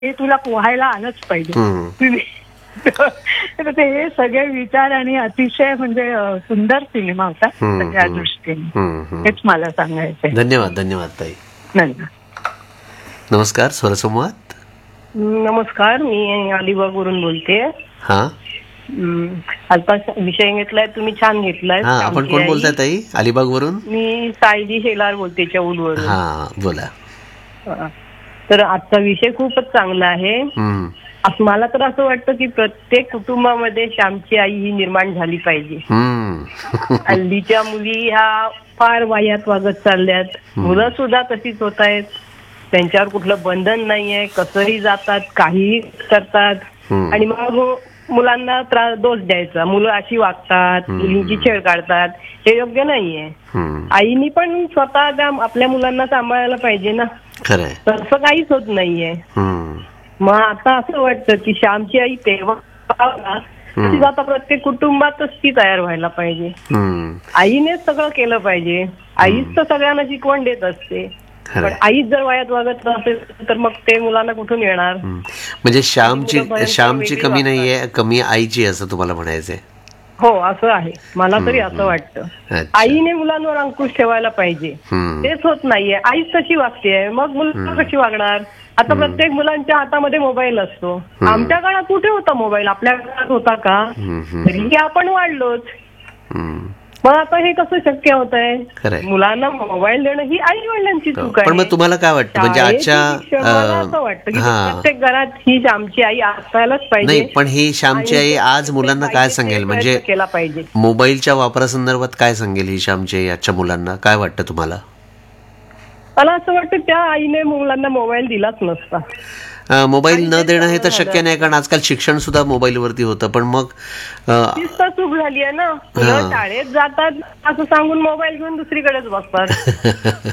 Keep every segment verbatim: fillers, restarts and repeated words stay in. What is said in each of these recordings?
हे तुला पोहायला आलंच पाहिजे. हम्म. तर ते हे सगळे विचार आणि अतिशय म्हणजे अ, सुंदर सिनेमा होता हम्म, सगळ्या हम्म. दृष्टीने. हम्म, हम्म. हेच मला सांगायचंय. धन्यवाद धन्यवाद ताई. धन्यवाद. नमस्कार स्वरसंवाद. नमस्कार, मी अलिबागवरून बोलते. हा आता विषय घेतलाय तुम्ही, छान घेतलाय. हा आपण कोण बोलताय ताई? अलिबाग वरून मी सायली शेलार बोलते चौलवरून. हा बोला. हा. तर आजचा विषय खूपच चांगला आहे. हम्म. असं मला तर असं वाटतं की प्रत्येक कुटुंबामध्ये श्यामची आई ही निर्माण झाली पाहिजे. हम्म. हल्लीच्या मुली ह्या फार वाह्यात वागत चालल्यात. मुलं सुद्धा तशीच होत आहेत. त्यांच्यावर कुठलं बंधन नाहीये, कसंही जातात, काहीही करतात. हम्म. आणि मग मुलांना त्रास दोष द्यायचा, मुलं अशी वागतात, मुलींची छेड काढतात, हे योग्य नाहीये. हम्म. आईनी पण स्वतः त्या आपल्या मुलांना सांभाळायला पाहिजे ना. खरंय. तसं काहीच होत नाहीये. हम्म. मग आता असं वाटतं की श्यामची आई तेव्हा तशीच आता प्रत्येक कुटुंबातच ती तयार व्हायला पाहिजे. हम्म. आईनेच सगळं केलं पाहिजे. आईच तर सगळ्यांना शिकवण देत असते. पण खरंय. आईच जर वयात वागत नसेल तर मग ते मुलांना कुठून येणार? हम्म. म्हणजे श्यामची मुलं भयंकर श्यामची वेगळी कमी वागतात. नाहीये, कमी आईची असं तुम्हाला म्हणायचंय. हो, असं आहे. मला तरी हम्म, असं वाटतं. अच्छा. आईने मुलांवर अंकुश ठेवायला पाहिजे. हम्म. तेच होत नाहीये. आईच तशी वागतेय, मग मुलं कशी वागणार? आता प्रत्येक मुलांच्या हातामध्ये मोबाईल असतो. आमच्या काळात कुठे होता मोबाईल? आपल्या काळात होता का? हम्म, हम्म, तरीही आपण वाढलोच. हम्म. मग आता हे कसं शक्य होत आहे? खरंय. मुलांना मोबाईल देणं ही आई वडिलांची चूक आहे. पण मग तुम्हाला काय वाटतं म्हणजे शाळेची आजच्या शिक्षण, मला असं वाटतं की अं, हा प्रत्येक घरात ही आमची आई असायलाच पाहिजे. नाही, पण ही श्यामची आई आज मुलांना काय सांगेल? म्हणजे केला पाहिजे. मोबाईलच्या वापरासंदर्भात काय सांगेल ही श्यामची आई आजच्या मुलांना? काय वाटतं तुम्हाला? मला असं वाटतं त्या आईने मुलांना मोबाईल दिलाच नसता. अं, मोबाईल आणि न ते देणं हे तर चांगलं शक्य नाही, कारण आजकाल शिक्षण सुद्धा मोबाईलवरती होतं. पण मग अं, तीच तर चूक झाली आहे ना. मुलं शाळेत जातात असं सांगून मोबाईल घेऊन दुसरीकडेच बसतात.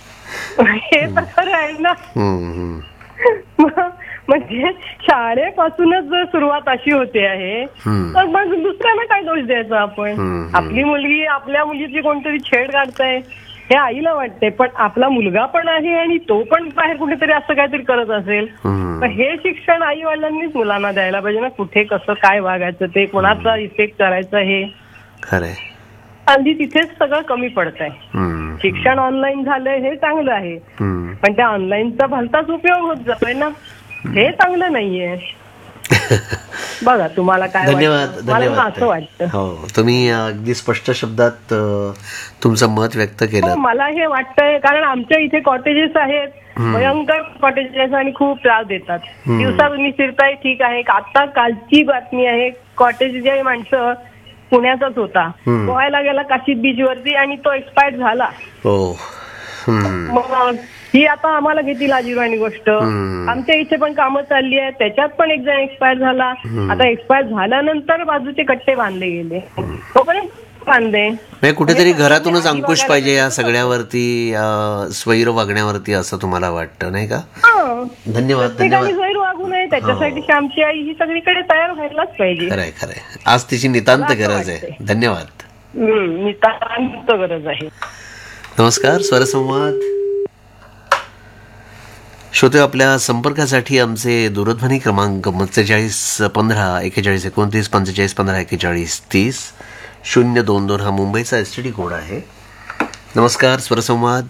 हे तर खरं आहे ना. हम्म, हम्म, मग- म्हणजे शाळेपासूनच जर सुरुवात अशी होते आहे हम्म. तर मग दुसऱ्यांना काय दोष द्यायचा आपण? हम्म, हम्म. आपली मुलगी आपल्या मुलीची कोणतरी छेड काढताय हे आईला वाटते, पण आपला मुलगा पण आहे आणि तो पण बाहेर कुठेतरी असं काहीतरी करत असेल हम्म. तर हे शिक्षण आई वडिलांनीच मुलांना द्यायला पाहिजे ना. कुठे कसं काय वागायचं, ते कोणाचा इफेक्ट करायचं, हे खरंय. हल्ली तिथेच सगळं कमी पडत आहे. हम्म, शिक्षण ऑनलाईन झालंय हे चांगलं आहे, हम्म. पण त्या ऑनलाईनचा भलताच उपयोग होत जातोय ना. हे चांगलं नाहीये. बघा तुम्हाला काय धन्यवाद वाटतं? मला धन्यवाद असं वाटतं. हो, तुम्ही अगदी स्पष्ट शब्दात अं, तुमचं मत व्यक्त हो, केलं. मला हे वाटतंय कारण आमच्या इथे कॉटेजेस आहेत, भयंकर कॉटेजेस, आणि खूप त्रास देतात. दिवसा तुम्ही फिरताय ठीक आहे. आता कालची बातमी आहे, कॉटेजचे माणसं पुण्याचाच होता, पोहायला गेला काशीद बीच वरती आणि तो एक्सपायर्ड झाला. हो. हम्म. मग ही आता आम्हाला किती लाजिरवाणी गोष्ट. हम्म. आमच्या इथे पण कामं चालली आहेत, त्याच्यात पण एक जण एक्सपायर झाला. आता एक्सपायर झाल्यानंतर बाजूचे कट्टे बांधले गेले, तोपर्यंत बांधले. म्हणजे कुठेतरी घरातूनच अंकुश पाहिजे या सगळ्यावरती, अं, स्वैर वागण्यावरती, असं तुम्हाला वाटतं नाही का? धन्यवाद प्रत्येकाने धन्यवाद. गैर वागू नये, त्याच्यासाठी श्यामची आई ही सगळीकडे तयार व्हायलाच पाहिजे. खरंय खरंय. आज तिची नितांत मला असं गरज आहे. वाटतंय. धन्यवाद. हम्म, नितांत गरज आहे. नमस्कार स्वरसंवाद. श्रोते, आपल्या संपर्कासाठी आमचे दूरध्वनी क्रमांक पंचेचाळीस पंधरा एकेचाळीस एकोणतीस पंचेचाळीस पंधरा एकेचाळीस तीस शून्य दोन दोन हा मुंबईचा एस टी डी कोड आहे. नमस्कार स्वरसंवाद.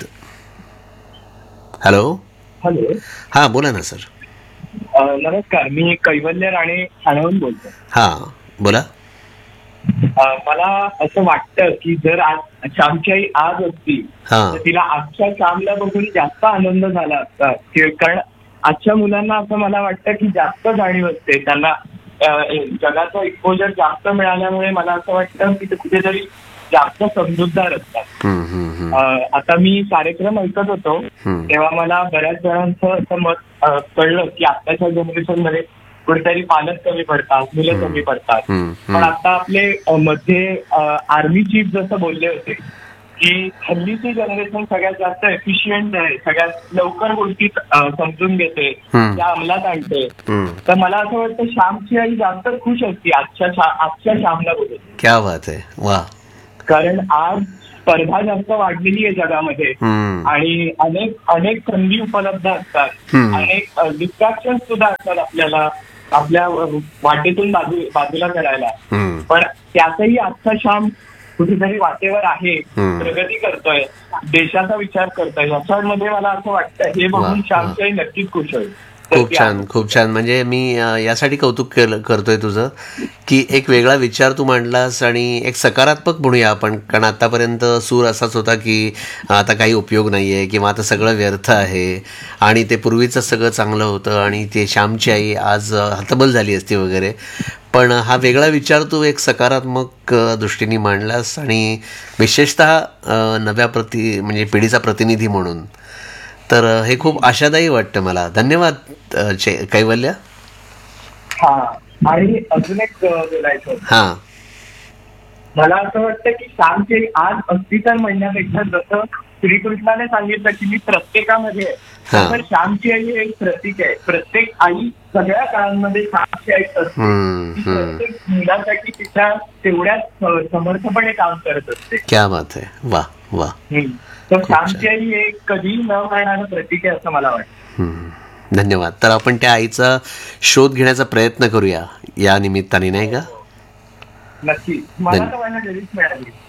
हॅलो. हॅलो. हा बोला ना सर. अ, नमस्कार, मी कैवल्य राणे ठाण्याहून बोलतो. हा बोला. अ, मला असं वाटतं की जर आज श्यामची आई आज असती हा. तर तिला आजच्या श्यामला बघून जास्त आनंद झाला असता. की- कारण आजच्या मुलांना असं मला वाटतं की जास्त जाणीव असते त्यांना, अ, जगाचं एक्सपोजर जास्त मिळाल्यामुळे मला असं वाटतं की ते कुठेतरी जास्त समजूतदार असतात. हम्म, हम्म, हम्म. अ, आता मी कार्यक्रम ऐकत होतो हम्म. तेव्हा मला बऱ्याच जणांचं असं मत अ, कळलं की आताच्या जनरेशन मध्ये कुठेतरी पालक कमी पडतात, मुलं कमी पडतात. हम्म, पण हम्म. आता आपले अ, मध्ये आर्मी चीफ जसं बोलले होते की हल्लीची जनरेशन सगळ्यात जास्त एफिशियंट आहे, सगळ्यात लवकर गोष्टी अ, समजून घेते, हम्म. त्या अंमलात आणते. हम्म. तर मला असं वाटतं श्यामची आई जास्त खुश असते आजच्या शा- आजच्या श्यामला बघून. क्या बात आहे. वा. कारण आज स्पर्धा जास्त वाढलेली आहे जगामध्ये हम्म. आणि अनेक अनेक संधी उपलब्ध असतात, हम्म. अनेक डिस्ट्रॅक्शन सुद्धा असतात आपल्याला आपल्या वाटेतून बाजू बाजूला करायला. हम्म. पण त्यातही आजचा श्याम कुठेतरी वाटेवर आहे, हम्म. प्रगती करतोय, देशाचा विचार करतोय. याच्यामध्ये मला असं वाटतं हे बघून वा, श्यामच्याही नक्कीच खुश होईल. खूप छान, खूप छान. म्हणजे मी अ, यासाठी कौतुक केलं करतोय तुझं की एक वेगळा विचार तू मांडलास आणि एक सकारात्मक म्हणूया आपण, कारण आतापर्यंत सूर असाच होता की आता काही उपयोग नाही आहे किंवा आता सगळं व्यर्थ आहे आणि ते पूर्वीचं सगळं चांगलं होतं आणि ते श्यामची आई आज अ, हतबल झाली असती वगैरे. पण हा वेगळा विचार तू एक सकारात्मक अ, दृष्टीने मांडलास आणि विशेषतः अ, नव्या प्रति म्हणजे पिढीचा प्रतिनिधी म्हणून. तर अ, हे खूप आशादायी वाटतं मला. धन्यवाद अ, चे- कैवल्य. हा, आणि अजून एक अ, बोलायचं होतं. हां. मला असं वाटतं की श्यामची आज अस्तित्व म्हणण्यापेक्षा जसं श्रीकृष्णाने सांगितलं की मी प्रत्येकामध्ये आहे, हा. तर श्यामची आई हे एक प्रतीक आहे. प्रत्येक आई सगळ्या काळांमध्ये श्यामची आई असते. हम्म, ती हम्म. प्रत्येक मुलासाठी तिच्या तेवढ्याच अ, समर्थपणे काम करत असते. क्या बात आहे. वा वा. हम्म. तर श्यामची आई हे कधीही न मरणारं प्रतीक आहे असं मला वाटतं. हम्म. धन्यवाद. तर आपण त्या आईचा शोध घेण्याचा प्रयत्न करूया या निमित्ताने, नाही का? नक्की मला धन्य- तर माझ्या घरीच मिळाली.